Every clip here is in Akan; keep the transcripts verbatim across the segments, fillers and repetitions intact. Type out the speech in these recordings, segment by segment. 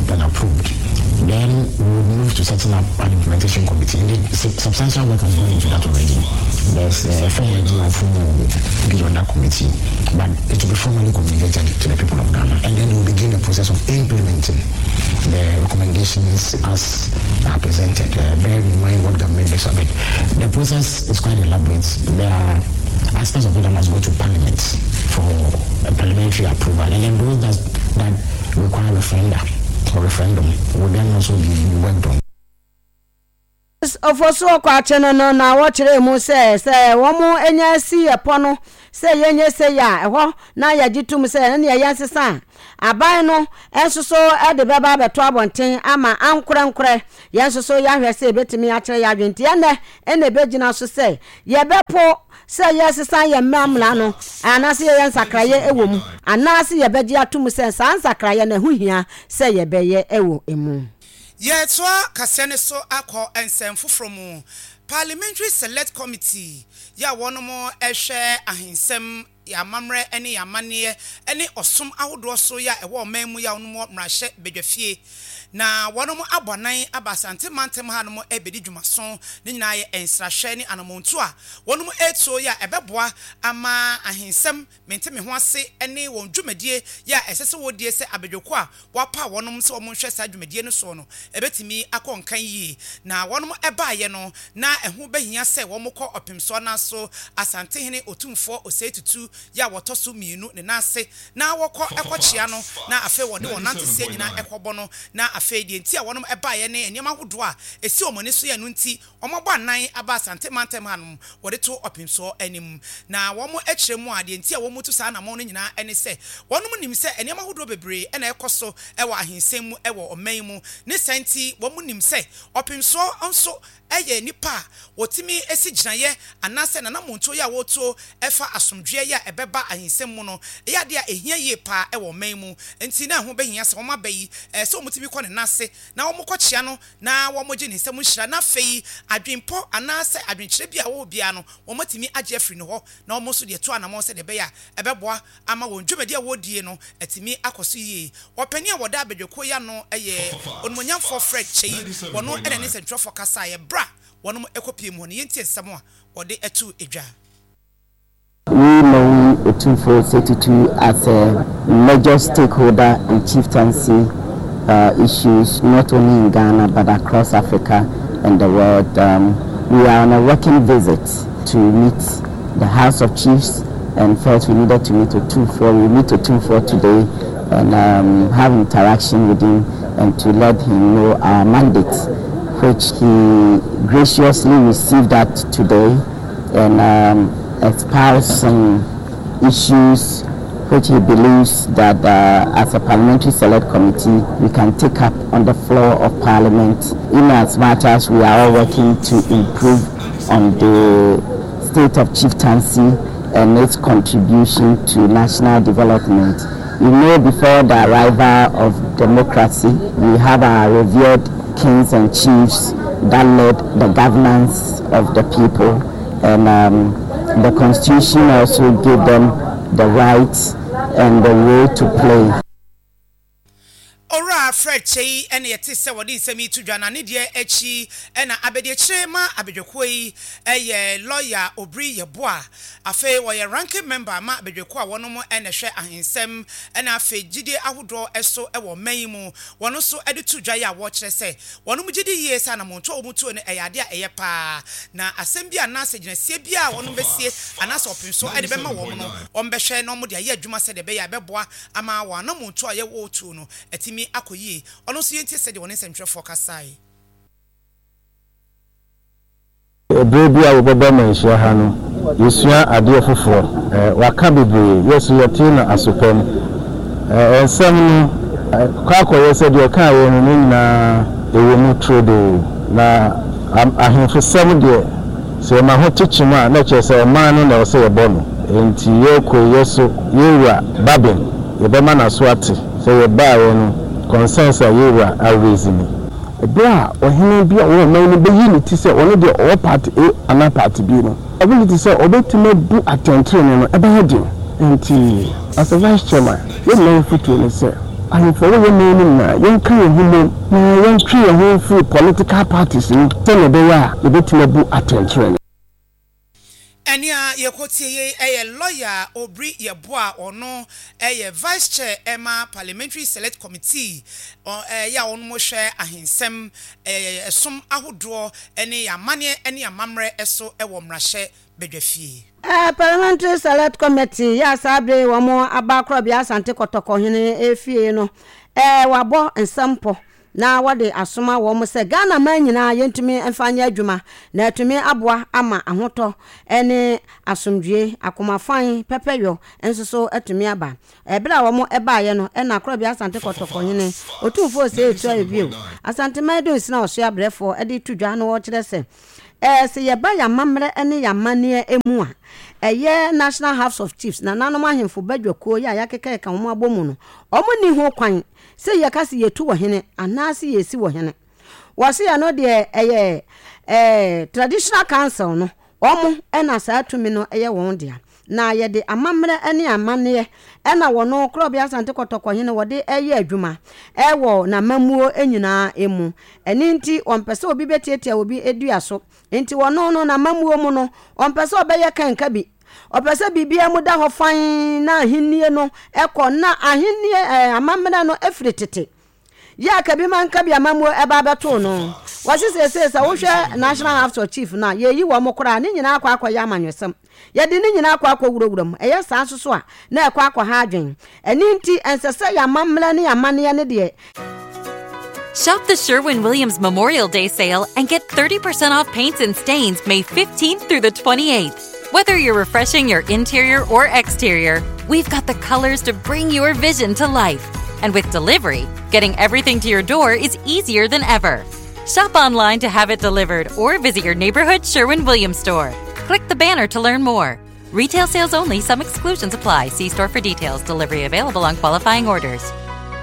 been approved, then we will move to setting up an implementation committee. Indeed, substantial work has gone into that already. There's a fair idea of who will be on that committee, but it will be formally communicated to the people of Ghana, and then we'll begin the process of implementing the recommendations as are presented. Uh, bear in mind what government is about. The process is quite elaborate. There are aspects of it that must go to Parliament for a parliamentary approval, and then those that, that require referenda or referendum will then also be worked on. Of so kwacheno no na watchere mu say say wo mu enya si epono say yenye say ya eho na ya gitum say na ya yansesa aban no ensoso e de beba beto abonten ama ankura nkura yensoso ya hwe say betimi a kire ya dwente ene ene begina so say ye bepo say yesesa ye mamla no anase ye nsakraye ewom anase ye beji atum say san nsakraye na huhia say ye beye ewo emu. Yet, so Cassiane so ako and send from Parliamentary Select Committee. Ya one more a share a hinsem ya mamre any ya money any or some outdoor so ya a war memu ya no more mrashe bedefie. Na one more abonai abasante mantem hanmo ebedi jumason ni na ye ensrahwe ni anamontua one more eight so ya ebeboa ama ahinsem menteme ho ase ene won dwumadie ya esese wodie se abedwoko a wapa wonom se omonhwe sa dwumadie no so no ebetimi akonkan yi na wonom ebaaye no na eho behia se womokọ opimso na so asante hene otumfo osetutu ya wotoso mienu ne na ase na wokọ ekochia no na afa wode wonante se nyina ekobo no na afa die nti a wonom ebaaye ne enema hodo a esi omone so ya no nti omobọ anan aba asante mantem hanum wode to opimso anim na womo ekyeremu ade nti a womo tu sa na mo no nyina ene se wonom nim se enema hodo bebre ena ekoso ewo ahensem mu ewo oman mu ne santi womo nim se opimso onso eye nipa wotimi esi ginaye anase na namonto ya woto efa asomdwe ya ebeba ahensem mu no ya de a ehia ye pa ewo man mu nti na ho behia se woma bayi eh so mutimi kɔ ne nase na wo mokɔkyia no na wo moje ne nsɛm hyira na fei adwempo anase adwenkyerɛ bia wo bia no wo motimi agye afri ne hɔ na wo moso de to anamo se de beya ebeboa ama wo dwumadi a wodie no atimi akoso yie wopani a woda abedweko ya no eye onmonyamfo Fred Chei wono ene ne sentrofo kasa ye bra wono ekopie mu ne yenti nsɛm a wode etu edwa. We know Otumfuo Setutu as a major stakeholder in chieftaincy uh, issues, not only in Ghana but across Africa and the world. Um, we are on a working visit to meet the House of Chiefs, and first we needed to meet Otumfuo. We meet Otumfuo today and um, have interaction with him and to let him know our mandate, which he graciously received that today, and um, espouse some issues which he believes that uh, as a parliamentary select committee we can take up on the floor of parliament, in as much as we are all working to improve on the state of chieftaincy and its contribution to national development. You know, before the arrival of democracy, we have our revered kings and chiefs that led the governance of the people, and um, the Constitution also gave them the rights and the role to play. Ora Fred Chei ene yete se wodi nsemi to dwana ne de echi ena abede chirema abedweko yi eye lawyer Obri Yeboa afa wo ye ranking member ma abedweko a wono mo ene hwe ahensem ena afa gide ahodo eso e wo man mu wono so ede to dwa ya wo kire se wono mo gide yie sa na monto omuto ne eyade a eye pa na asem bi anase ginasie bi a wono besie anase opinso ede be ma wo no ombehwe no mo de aye adwuma se de be ya beboa ama wo na monto aye wo tu no etimi akoyi ono so yenti se de woni sentwe focusai Baby a wo baba man hia ha no yesua ade ofoforo eh waka bebre yesu yetina asopam eh ensem no kwa kwa yese de ka wo no nyina ewo mu trodo na ahemfo sem de se ma ho tichim a na chese man no na wo se yebo no enti yeko yeso yewura babin yebema na so ate se yeba wo no consensus yewura awezimi bra ohene bia wo na no beyi ni ti se ono de o part A ana part B no ability say obetime bu attention no ebe hedi enti as a vice chairman we know futu ni say and for your name, young Korean, young Korean who free political parties in Tenebea, the Betinabu attention. Enya yekotie eye lawyer Obri Yeboa ono eye vice chair Emma Parliamentary Select Committee on ya ono mo hwe ahinsem eh som ahodo ene yamane ene yamamre eso ewo mrahye bedwafie. Eh Parliamentary Select Committee ya sabre wo mo abakro bia Asante Kotoko hene efie no eh wabo ensampo na wade asoma wo mo se Ghana man nyina yentumi emfanya adwuma na atumi aboa ama ahoto ene asomdwe akomafan pepeyo ensoso atumi aba ebra wo mo eba ye no ena akrobia Asante Kotoko hene otumfo se etu abio Asante Maidon sina oso abrefo ede tudwa no wo kire se eh se ye ba ya mamre ene ya mane emu a eye National House of Chiefs na nanom ahemfo badwako ya yakeka ka wo abomu no omo ni ho kwan se ye kasi yetu wo hene anasi yesi wo hene wase ya no de eye eh traditional council no omo ena sa atumi no eye won dia na ye de amamre ene amane ena wono krobia Asante Kotoko hene wode eye adwuma ewo na mamuo enyina emu eni nti ompese obi betietia obi edua so enti wono no na mamuo mu no ompese obeye kanka bi opese bibia mu da ho fan na ahinnie no eko na ahinnie eh, amamre no efritete ya ka bi man ka bi amamuo eba beto no wase sese sa wo hwe National House of Chief na ye yi wo mo kora ni nyina akwa akwa ya manwesem ye de ni nyina akwa akwa wurawuram eye sa soso a na ekwa akwa ha adwen eni nti ensese ya mamle ne ya mane ne de. Shop the Sherwin-Williams Memorial Day sale and get thirty percent off paints and stains May fifteenth through the twenty-eighth. Whether you're refreshing your interior or exterior, we've got the colors to bring your vision to life. And with delivery, getting everything to your door is easier than ever. Shop online to have it delivered or visit your neighborhood Sherwin-Williams store. Click the banner to learn more. Retail sales only, some exclusions apply. See store for details. Delivery available on qualifying orders.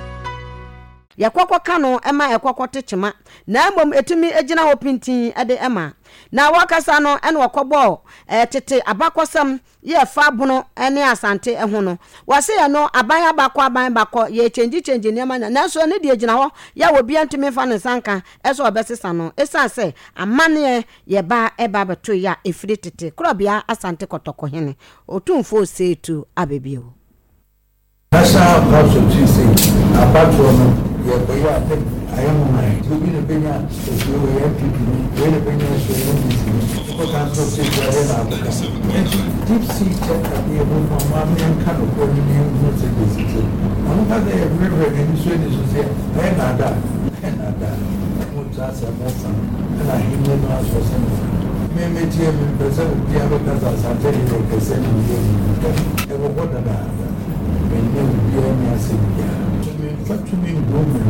Yakwakwa kano ema yakwakwa techema na mbom etumi ejina ho pintin ede ema na wakasa no ene wakobo eh tete abakwasam ye fa bono ene Asante eho no wase ye no aban abakwa aban bakọ ye change change ne ma na so ne de ejina ho ya wo bia ntumi fa ne sanka eso obesesa no esa se amane ye ba eba beto ya efiri tete krobia Asante Kotoko hene otumfo setu abebio. National House of Chiefs apart from your boy, I am my to be the Benya, so we have to be very Benya, so we can't say deep sea check at the room from Mammy and Kano, where we knew this. One of the river and Swedish was here, and I died, and I died. That's a lesson, and I hear no house for some. Maybe T M in present, the other does I tell you, like I said, and ever what did I and then we are not saying, yeah, what to mean, woman,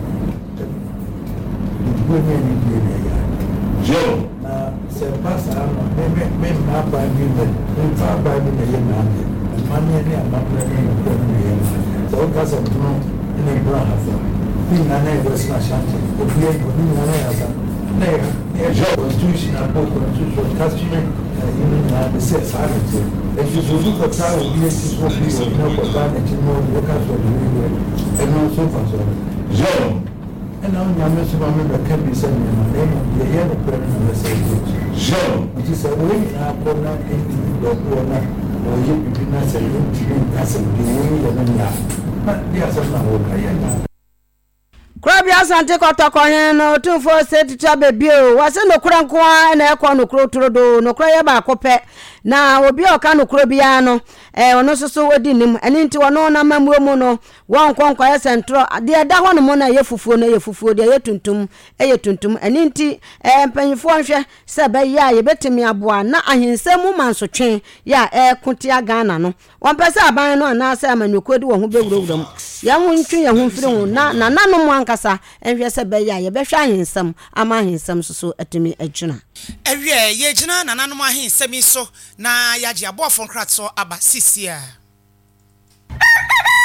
women in the Joe, now, Sir Pastor, men not by me, but they far by me, the young man, and money and not playing of them. So, because of no, in a brown, being a neighbor, smash out, if we ain't putting an answer. There, Joe was tuition and both on two short customers, even the sets are if you look at how we is what we will know about it, you know, look at what we will, and also for so. Joe, and now my Mister Mamma can be sent in my name, the yellow pen and the same. Joe, it is a way I put not in the corner, or you do not say you as a being and laugh. But there's a now. Krabia Asante Kotoko hene no tumfo seti chabe bio wase no kura nkoa na ekwa no kuro turodo no kura ye ba kope na obi oka no kuro bia no eh ono soso odi nim eni nti wono na mamuo mu no won konkwa ye sentro de da ho no mo na ye fufuo na ye fufuo de ye tuntum eye tuntum eni nti eh mpanyifo nhwe se be ya ye betimi aboa na ahensemu mansotwe ya eh kotia Ghana no won pese aban no na se amanyokodi wo ho bewurawuram ya ho ntwe ye ho mfiri ho na na nanom kasa enhwe se be ya ye be hwa ahensem ama ahensem soso atumi adwuna ewie ye gina na nanom ahensem so na ya je aboafo nkratso aba sisia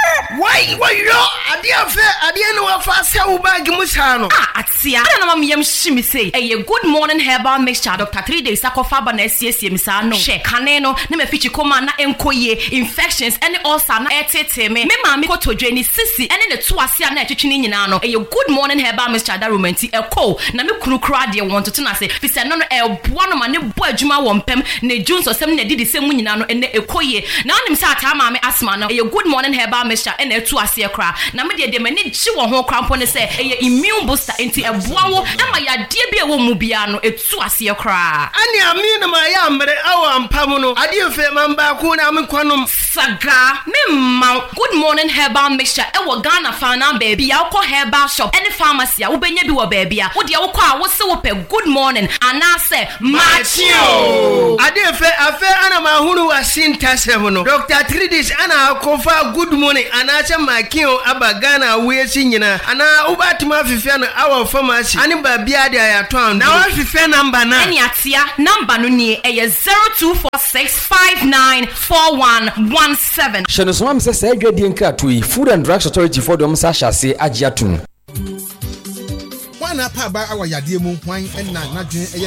Why why yo adia fe adia no wa fa se wo bag mu cha no. Ah atia. Na mama yam shimi say eh good morning herbal mixture Doctor three days akofa ba na asiesie mi sa no. She kane no na me fichi koma na enkoye infections any ulcer na etete me. Me ma me kotodwe ni sisi ene ne to ase na etwetwe ni nyina no. Eh good morning herbal mixture da romanti e ko na me kuru kura de won to na say fi se no no e boa no ma ne bo adwuma wo mpem na junso sem na didi sem nyina no ene ekoye. Na onim say ata ma me asma no. Eh good morning herbal mixture ene etu ase kra. Na me de de mani ji wo ho krampo ne say eh immune booster enti e boa wo ama ya de bi e wo mu bia no etu ase kra. Ani ami na ma ya mre awa mpam no. Ade fe mamba ku na me kwanom saga me ma good morning herbal mixture e wo Ghana fa na baby ya ko herbal shop any pharmacy a wo benya bi wo baby a wo de wo ko a wo se wo pe good morning ana se machio. Ade fe afe ana ma hunu wa sintasem no. Doctor Tridis ana kofa good morning ana se makio aba Ghana we si nyina ana ubatuma fifia no our pharmacy ani ba bia de ayato na wa fifia number na eni atia number no nie e zero two four six five nine four one one seven. Shano so am say say adwadie nkrato yi Food and Drugs Authority for dem sa hyase agiatun wana pa ba awa yade mu hwan na na dwen